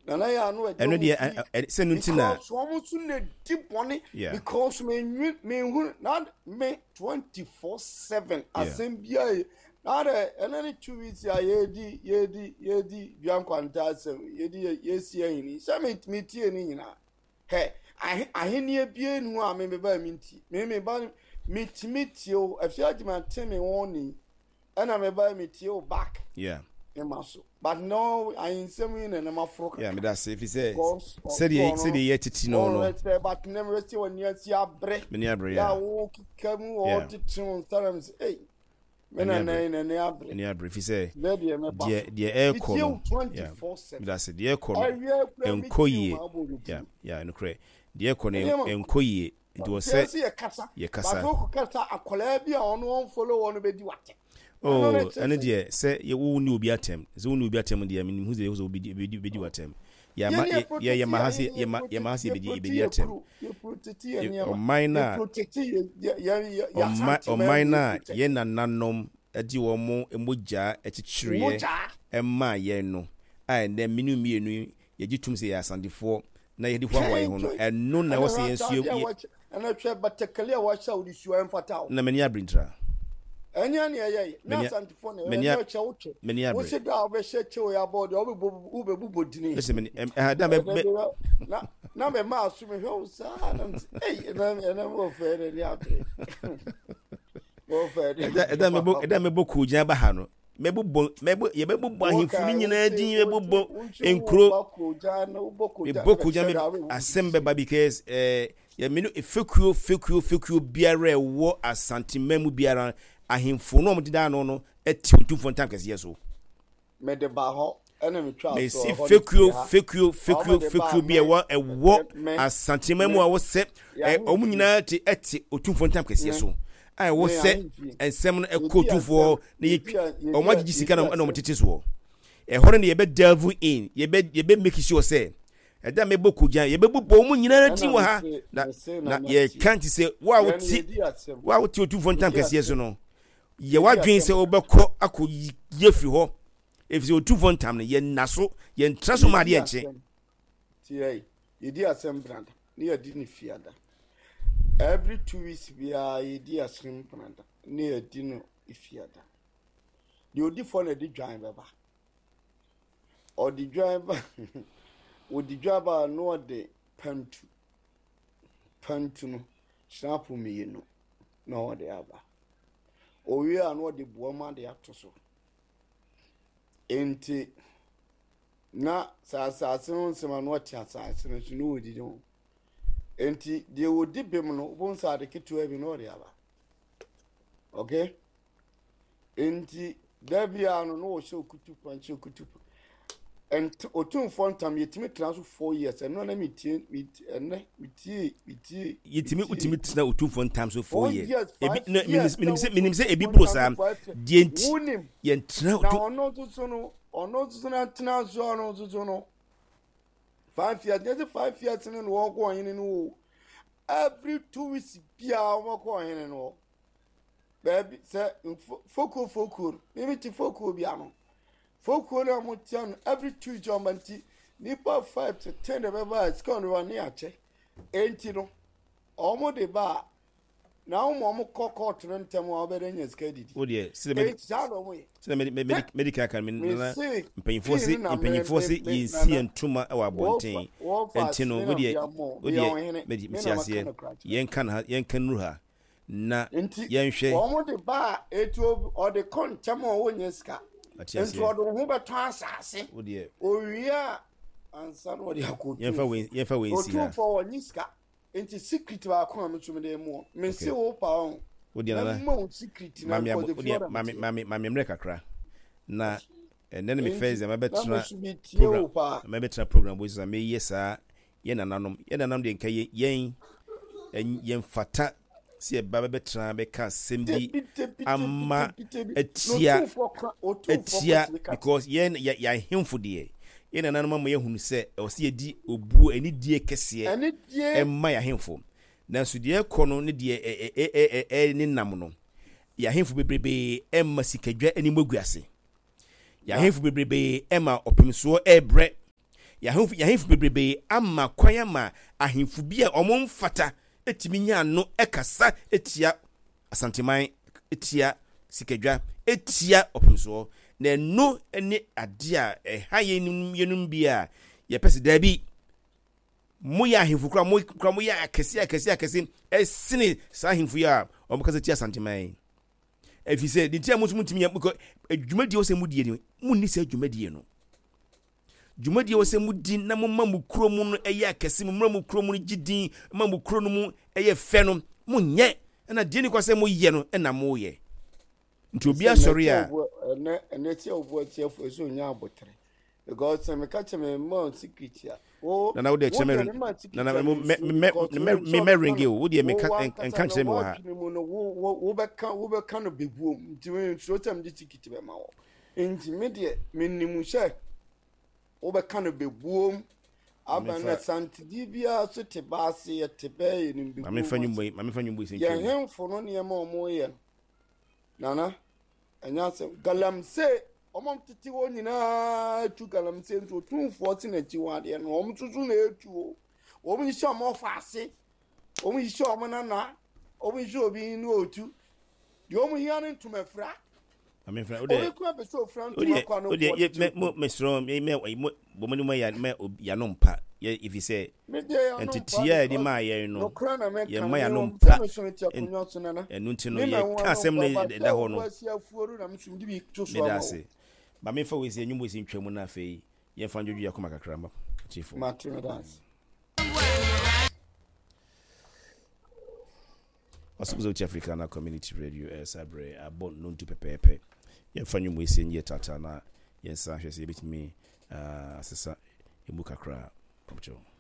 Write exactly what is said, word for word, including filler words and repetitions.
Nana ya no e eno de se no ntina so almost na deep one because me me hu na me twenty-four seven asembia na de enani two weeks ya yedi yedi yedi biankwanta asem yedi yesi ahini se me me tie ni nyina he ahini ebie nu a me me ba minti me me ba metimiti o afiagima teme woni ana me ba metio back yeah emaso but no I insem in na mafroka yeah me that say if he say say the say the yetiti no no but never see when you see abre me abre yeah wo kamu o titun sometimes hey me na na na abre me abre if he say the the air call yeah me that say the air call enkoyie yeah yeah no cray the air call enkoyie it was say ye kasa but ko kasa akola bia ono on follow ono be di wate oh ene de say ye wo ni obi atem ze wo ni obi atem de me hu ze wo be di be di watem ya ma ye ye ma hase ye ma ye ma hase be di be di atem o minor o minor ye nananom adi wo mo emoja echichire emma ye no ai na minu mienu ye gitum se ya asandefo na ye di ho hawaye ho no eno na wo se yensuo ana twa batakale wa sha odi suwa emfata na meni abrintra enya ne yeye na santifo na na cha uche wo se da be she che ya board o be ube bubodini listen meni eh da me na na me ma asu me ho sa na eh na na mo fere ni ape mo fere da me bo da me bo ku jan ba ha no mebubo mebu ye mebubo ahimfuni nyina din mebubo enkro eboku jan asembe ba because eh ya menu efekuo fekuo fekuo biara ewo asantimemu biara ahimfo no omdida no no eti otufo ntam kase so me de ba ho ena me twa so me si fekuo fekuo fekuo fekuo biara ewo asantimemu a wo se omu nyina ti eti otufo ntam kase so ai wo se ensem no ekotufo na ye omagigi sika na na omtete so e hore ne ye be delve in ye be ye be make sure say eda me boku jan ye be bubo mu nyina na tin wa ha na na ye can't say wa wuti wa wuti otufo ntam kase so no ye wadwen say obekọ akọ ye fi ho if say otufo ntam no ye naso ye ntraso ma de enche ti ai ye di asem brand ne ye di ni fiada every two weeks we are ye asem brand ne ye di no ifiada the odi for na di dwan baba or the driver with the driver no de pantu pantu no snapu me you know no de aba o we are no de boama de atoso enti na sa sa asen sema no tia sa asen so no odi no enti de odi bem no bon sa de kitu e bi no de aba okay enti dabia no no show kutu panchu kutu and otun fontam yetimi transfer four years and no na metie ene metie metie yetimi utimi tna otun fontam so four years ebi minim se minim se ebi bro sam dienti ye tna otun na ono tutu no ono tutu na tna so ono tutu no five years just five years no wo ko yin no every two weeks bia wo ko yin no baby say foko foko maybe ti foko bia no foko na mutian every Tuesday on manti nipa five to ten de beba it's going run near che enti no omo de ba na omo mo kokko to ntem wa be den skedi o de se me se me medical kan me na mpanyifo se mpanyifo se yinsi entuma e wa bonten enti no o de o de medi misiase yen kan yen kan ru ha na yen hwe omo de ba etu o de kontem o wonyeska ento do hu beto asase o de owia ansa no de akotu yen fa wen yen fa wen si ha otu for wonyiska enti secret ba ko am tum de mu me se wo pa on o de na mo secret na ko de mami mami mami mre kakra na enen me fez ma betra program ma betra program bo so me yesa yen nananom yen nananom de nka yen yen fata si baba betra be ka sembi amma etia etia because yen ya himfo de yen nananom ma yehunu se o se edi obu eni die kese emma ya himfo na so de ekono ne de e e e ni nam no ya himfo bebrebe emma sikadwa eni maguase ya himfo bebrebe emma opimso ebre yahemfu yahemfu bebrebe ama kwanya ma ahemfu bi a omon fata etimi nya no ekasa etia asanteman etia sikadwa etia opemso na no ene ade a eha yenum yenum bi a ye pese da bi mo ya ahemfu kra mo kra mo ya akese akese akese esine sa ahemfu ya omkasa tia asanteman efise di tia musu mutimi ya adwumadi wo se mudie ni munni se adwumadi no dwumadi wo se mudi na mo mamu kro mu no eye akese mu mamu kro mu gidin mamu kro no mu eye fe no munye na die ni kwase mo ye no na mo ye nti obi asori a na na tia obo tia fo so nya abotre because me ka cheme mo secret ya o na na wo de cheme na na me me me me ringe wo de me ka enka cheme wo ha wo wo be ka wo be ka no bebuo nti we so tam di secret be ma wo nti me de menimu she wo be ka no bebuo abana santidi bia so te baase ye te be ni bebuo ma me fanyu boy ma me fanyu boy se ye hemfo no ne ma omo ye nana enya se galamse omom titi wo nyina tu galamse nto tunfo ti na ji wade no om tutu na etu om yi sho mo faase om yi sho mo nana om yi sho bi ni otu di om yi an ntu mafra ame fra o de o de ye me me strong me me bo mo ni mo ya me ya no mpa ye if you say entity ya di ma ye no ye ma ya no mpa enu nti no ye ka asem ne da ho no me da se ba me fa we se nyumbo se ntwamu na afei ye fa ndwodwu yakoma kakramba chifu martin dance Asubuzo ti Africana Community Radio eh sabre abon no ntu pepepe ye fa nyumbo se nye tata na ye sa hwese bitimi ah asesa ebu kakra popcho